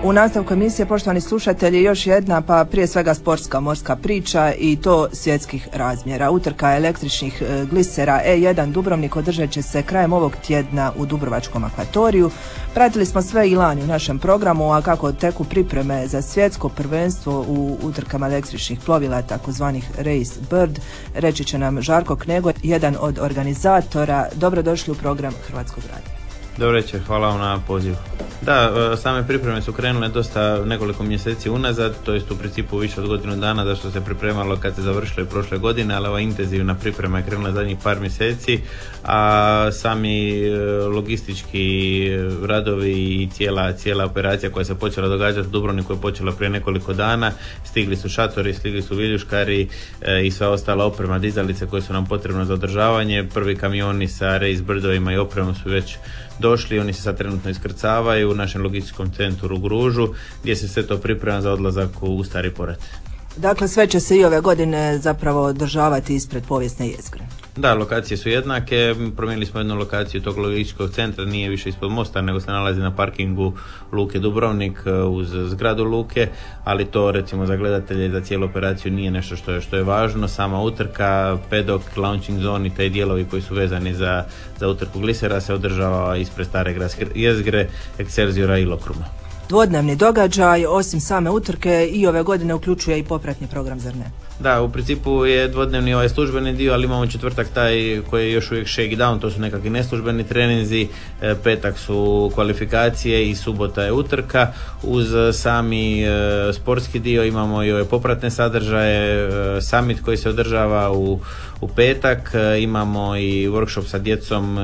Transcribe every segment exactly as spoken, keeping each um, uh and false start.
U nastavku emisije, poštovani slušatelji, još jedna, pa prije svega sportska morska priča i to svjetskih razmjera. Utrka električnih glisera E jedan Dubrovnik održat će se krajem ovog tjedna u Dubrovačkom akvatoriju. Pratili smo sve i lani u našem programu, a kako teku pripreme za svjetsko prvenstvo u utrkama električnih plovila, takozvanih Race Bird, reći će nam Žarko Knego, jedan od organizatora. Dobrodošli u program Hrvatskog radija. Dobro večer, hvala vam na pozivu. Da, same pripreme su krenule dosta nekoliko mjeseci unazad, to jest u principu više od godinu dana, da što se pripremalo kad se završilo i prošle godine, ali ova intenzivna priprema je krenula zadnjih par mjeseci, a sami logistički radovi i cijela, cijela operacija koja se počela događati u Dubrovniku je počela prije nekoliko dana. Stigli su šatori, stigli su viljuškari i sva ostala oprema, dizalice koje su nam potrebne za održavanje. Prvi kamioni sa Race Birdovima i opremom su već došli, oni se sad trenutno iskrcavaju u našem logističkom centru u Gružu, gdje se sve to priprema za odlazak u Stari Porat. Dakle, sve će se i ove godine zapravo održavati ispred povijesne jezgre. Da, lokacije su jednake, promijenili smo jednu lokaciju tog logističkog centra, nije više ispod mosta, nego se nalazi na parkingu Luke Dubrovnik uz zgradu Luke, ali to recimo za gledatelje i za cijelu operaciju nije nešto što je, što je važno. Sama utrka, pedok, launching zone i taj dijelovi koji su vezani za, za utrku glisera se održava ispred stare gradske jezgre, Excelsiora i Lokruma. Dvodnevni događaj, osim same utrke, i ove godine uključuje i popratni program, zar ne? Da, u principu je dvodnevni ovaj službeni dio, ali imamo četvrtak taj koji je još uvijek shakedown, to su nekakvi neslužbeni treninzi, petak su kvalifikacije i subota je utrka. Uz sami e, sportski dio imamo i ove popratne sadržaje, e, summit koji se održava u, u petak, e, imamo i workshop sa djecom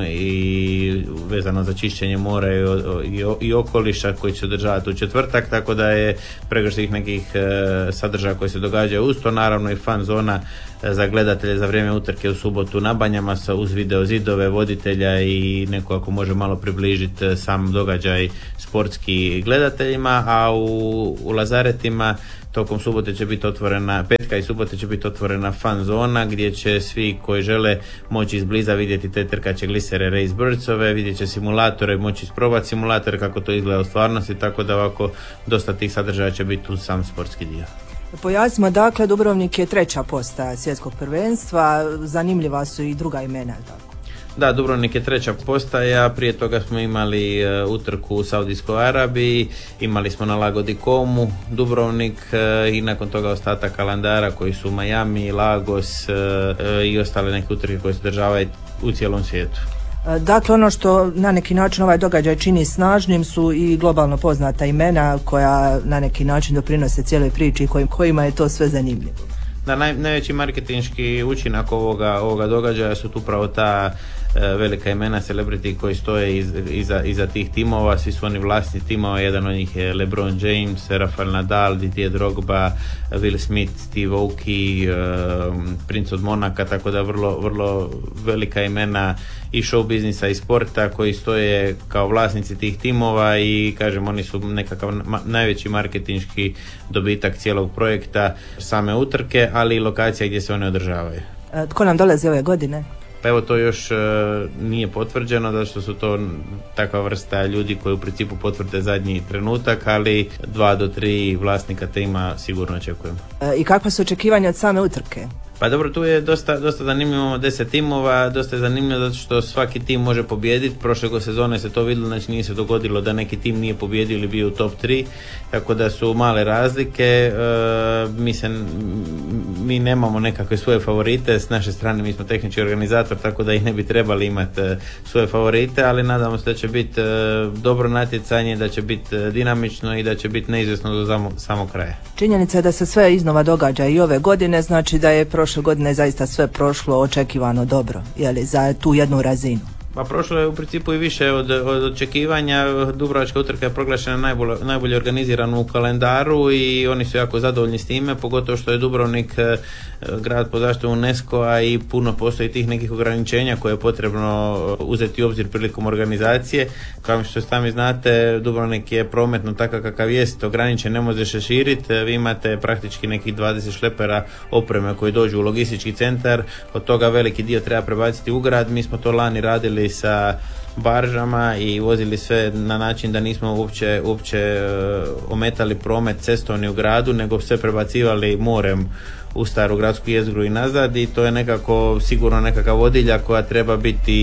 i vezano za čišćenje mora i, i, i okoliša koji će se održavati u četvrtak, tako da je pregršt tih nekih e, sadržaja koji se događaju uz to, naravno i fan zona za gledatelje za vrijeme utrke u subotu na Banjama sa uz video zidove, voditelja i neko ako može malo približiti sam događaj sportski gledateljima, a u, u Lazaretima tokom subote će biti otvorena, petka i subote će biti otvorena fan zona gdje će svi koji žele moći izbliza vidjeti te trkaće glisere Race Birdsove, vidjet će simulatore, moći isprobati simulatore kako to izgleda u stvarnosti, tako da ovako dosta tih sadržaja će biti uz sam sportski dio. Pojasnimo, dakle, Dubrovnik je treća postaja svjetskog prvenstva, zanimljiva su i druga imena, tako? Da, Dubrovnik je treća postaja, prije toga smo imali uh, utrku u Saudijskoj Arabiji, imali smo na Lago di Como Dubrovnik uh, i nakon toga ostatak kalendara koji su Miami, Lagos uh, uh, i ostale neke utrke koje se održavaju u cijelom svijetu. Dakle, ono što na neki način ovaj događaj čini snažnim su i globalno poznata imena koja na neki način doprinose cijeloj priči i kojima je to sve zanimljivo. Da, naj, najveći marketinški učinak ovoga, ovoga događaja su upravo ta e, velika imena celebrity koji stoje iz, iza, iza tih timova, svi su oni vlasni timova, jedan od njih je LeBron James, Rafael Nadal, Didier Drogba, Will Smith, Steve Aoki, e, princ od Monaka, tako da vrlo, vrlo velika imena i show biznisa i sporta koji stoje kao vlasnici tih timova i kažem oni su nekakav ma, najveći marketinški dobitak cijelog projekta same utrke, ali i lokacija gdje se one održavaju. E, tko nam dolazi ove godine? Pa evo to još e, nije potvrđeno, zato što su to takva vrsta ljudi koji u principu potvrde zadnji trenutak, ali dva do tri vlasnika tima sigurno očekujemo. E, I kakva su očekivanja od same utrke? Pa dobro, tu je dosta, dosta zanimljivo, imamo deset timova, dosta je zanimljivo zato što svaki tim može pobijediti. Prošle sezone se to vidjelo, znači nije se dogodilo da neki tim nije pobijedio ili bio u top tri, tako da su male razlike. E, mi, se, mi nemamo nekakve svoje favorite, s naše strane mi smo tehnički organizator, tako da i ne bi trebali imati svoje favorite, ali nadamo se da će biti dobro natjecanje, da će biti dinamično i da će biti neizvjesno do samog kraja. Činjenica je da se sve iznova događa i ove godine, znači da je prošle godine zaista sve prošlo očekivano dobro, jeli, za tu jednu razinu. Pa prošlo je u principu i više od, od očekivanja. Dubrovačka utrka je proglašena najbolje, najbolje organizirana u kalendaru i oni su jako zadovoljni s time, pogotovo što je Dubrovnik grad pod zaštitom UNESCO-a i puno postoji tih nekih ograničenja koje je potrebno uzeti u obzir prilikom organizacije. Kao što sami znate, Dubrovnik je prometno takav kakav jest, ograničen, ne može se širiti. Vi imate praktički nekih dvadeset šlepera opreme koji dođu u logistički centar, od toga veliki dio treba prebaciti u grad. Mi smo to lani radili sa baržama i vozili sve na način da nismo uopće, uopće ometali promet cestovni u gradu, nego sve prebacivali morem u staru gradsku jezgru i nazad, i to je nekako sigurno nekakav vodilja koja treba biti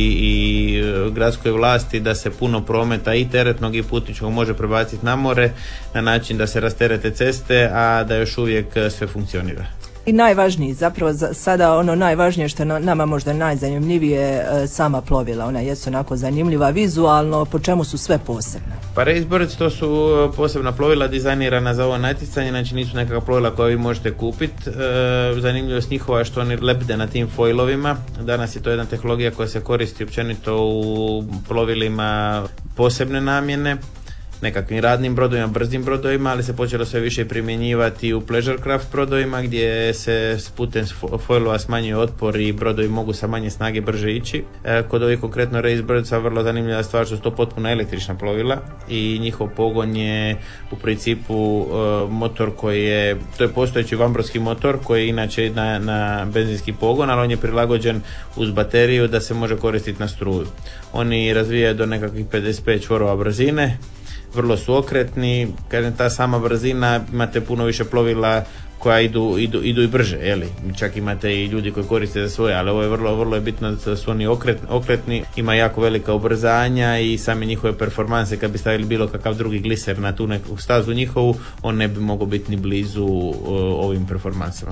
i gradskoj vlasti, da se puno prometa i teretnog i putničkog može prebaciti na more na način da se rasterete ceste, a da još uvijek sve funkcionira. I najvažniji, zapravo za, sada ono najvažnije što je nama možda najzanimljivije, sama plovila. Ona jesu onako zanimljiva vizualno, po čemu su sve posebne? Pa Race Birds to su posebna plovila dizajnirana za ovo natjecanje, znači nisu nekakva plovila koja vi možete kupiti. E, zanimljivost njihova je što oni lebde na tim foilovima. Danas je to jedna tehnologija koja se koristi općenito u plovilima posebne namjene, nekakvim radnim brodovima, brzim brodovima, ali se počelo sve više primjenjivati u pleasure craft brodovima, gdje se s putem foilova smanjuje otpor i brodovi mogu sa manje snage brže ići. E, kod ovih konkretno Race Birdsa vrlo zanimljiva stvar što su to potpuno električna plovila i njihov pogon je u principu e, motor koji je, to je postojeći vambrovski motor koji je inače na, na benzinski pogon, ali on je prilagođen uz bateriju da se može koristiti na struju. Oni razvijaju do nekakvih pedeset pet čvorova brzine, vrlo su okretni, kažem, ta sama brzina, imate puno više plovila koja idu, idu, idu i brže, jeli? Čak imate i ljudi koji koriste za svoje, ali ovo je vrlo, vrlo je bitno da su oni okretni, okretni, ima jako velika ubrzanja i same njihove performanse, kad bi stavili bilo kakav drugi gliser na tu neku stazu njihovu, on ne bi mogao biti ni blizu uh, ovim performansama.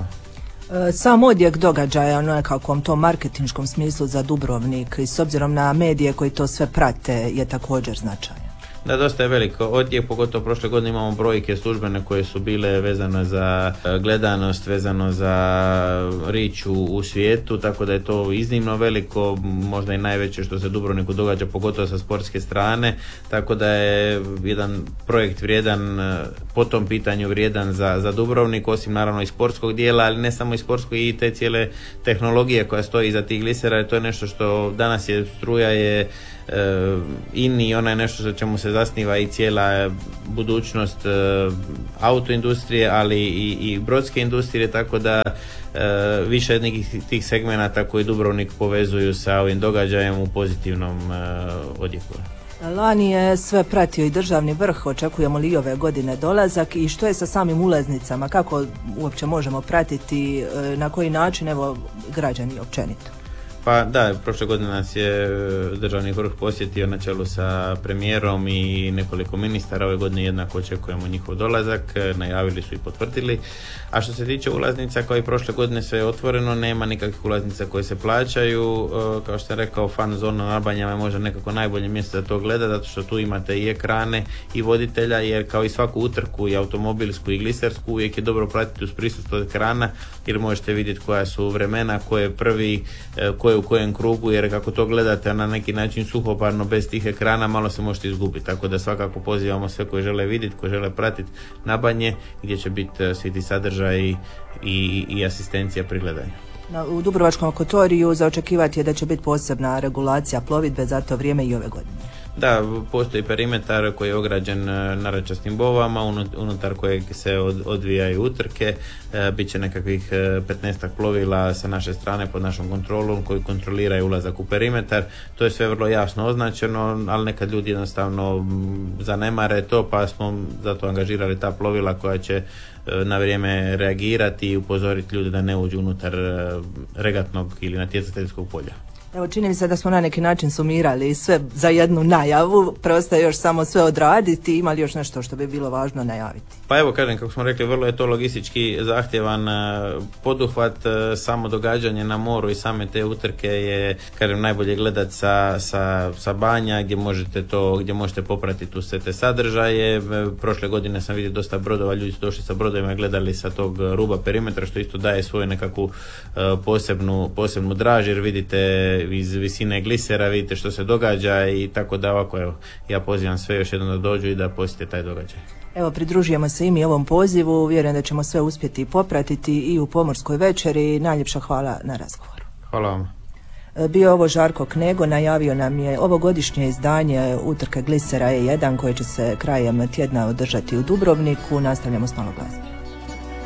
Sam odjek događaja u nekakvom tom marketinškom smislu za Dubrovnik i s obzirom na medije koji to sve prate je također značajan. Da, dosta je veliko odjek, pogotovo prošle godine imamo brojke službene koje su bile vezane za gledanost, vezano za rič u, u svijetu, tako da je to iznimno veliko, možda i najveće što se Dubrovniku događa, pogotovo sa sportske strane, tako da je jedan projekt vrijedan, po tom pitanju vrijedan za, za Dubrovnik, osim naravno i sportskog dijela, ali ne samo i sportskog, i te cijele tehnologije koja stoji iza tih glisera, to je nešto što danas je struja je Uh, ini, ona je nešto za čemu se zasniva i cijela budućnost uh, autoindustrije, ali i, i brodske industrije, tako da uh, više nekih tih segmenata koji Dubrovnik povezuju sa ovim događajem u pozitivnom uh, odjeku. Lani je sve pratio i državni vrh, očekujemo li ove godine dolazak i što je sa samim ulaznicama, kako uopće možemo pratiti, na koji način, evo, građani općenito? Pa da, prošle godine nas je državni vrh posjetio na čelu sa premijerom i nekoliko ministara. Ove godine jednako očekujemo njihov dolazak, najavili su i potvrdili. A što se tiče ulaznica, kao i prošle godine sve je otvoreno, nema nikakvih ulaznica koje se plaćaju. Kao što sam rekao, fan zona na Banjama je možda nekako najbolje mjesto za to gleda, zato što tu imate i ekrane i voditelja, jer kao i svaku utrku i automobilsku i glisersku uvijek je dobro pratiti uz prisustvo ekrana, jer možete vidjeti koja su vremena, ko je prvi, ko je u kojem krugu, jer kako to gledate na neki način suhoparno bez tih ekrana, malo se možete izgubiti, tako da svakako pozivamo sve koji žele vidjeti, koji žele pratiti na Banje, gdje će biti svi ti sadržaji i, i asistencija pri gledanju. U Dubrovačkom akvatoriju za očekivati je da će biti posebna regulacija plovidbe za to vrijeme i ove godine. Da, postoji perimetar koji je ograđen narečastim bovama, unutar kojeg se odvijaju utrke. E, Biće nekakvih petnaestak plovila sa naše strane pod našom kontrolom koji kontroliraju ulazak u perimetar. To je sve vrlo jasno označeno, ali nekad ljudi jednostavno zanemare to, pa smo zato angažirali ta plovila koja će na vrijeme reagirati i upozoriti ljude da ne uđu unutar regatnog ili natjecateljskog polja. Evo, čini mi se da smo na neki način sumirali sve za jednu najavu, preostaje još samo sve odraditi, ima li još nešto što bi bilo važno najaviti? Pa evo, kažem, kako smo rekli, vrlo je to logistički zahtjevan poduhvat, samo događanje na moru i same te utrke je, kažem, najbolje gledati sa, sa, sa Banja, gdje možete to, gdje možete popratiti tu sve te sadržaje. Prošle godine sam vidio dosta brodova, ljudi su došli sa brodovima i gledali sa tog ruba perimetra, što isto daje svoju nekakvu posebnu, posebnu draž, jer vidite iz visine glisera, vidite što se događa i tako da ovako, evo, ja pozivam sve još jednom da dođu i da posjete taj događaj. Evo, pridružujemo se i mi ovom pozivu, vjerujem da ćemo sve uspjeti popratiti i u Pomorskoj večeri. Najljepša hvala na razgovoru. Hvala vam. Bio ovo Žarko Knego, najavio nam je ovogodišnje izdanje utrke glisera E jedan koje će se krajem tjedna održati u Dubrovniku. Nastavljamo s malo glazbe.